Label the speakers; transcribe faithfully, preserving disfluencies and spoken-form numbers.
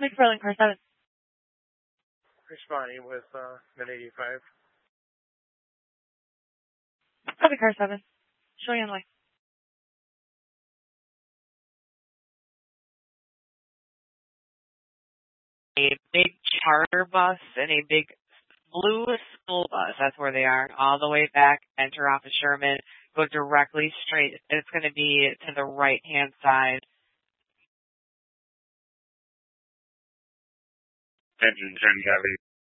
Speaker 1: McFarland, car seven.
Speaker 2: Responding with uh, Mid eighty-five.
Speaker 1: Copy, car seven. Showing on the way.
Speaker 3: A big charter bus and a big blue school bus. That's where they are. All the way back, enter off of Sherman, go directly straight. It's going to be to the right-hand side.
Speaker 4: Engine ten, copy.